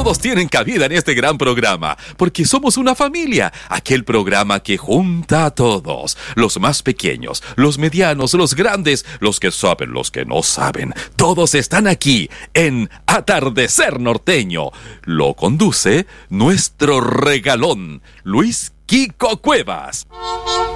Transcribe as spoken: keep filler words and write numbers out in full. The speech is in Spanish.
todos tienen cabida en este gran programa, porque somos una familia, aquel programa que junta a todos, los más pequeños, los medianos, los grandes, los que saben, los que no saben, todos están aquí en Atardecer Norteño. Lo conduce nuestro regalón, Luis Kiko Cuevas.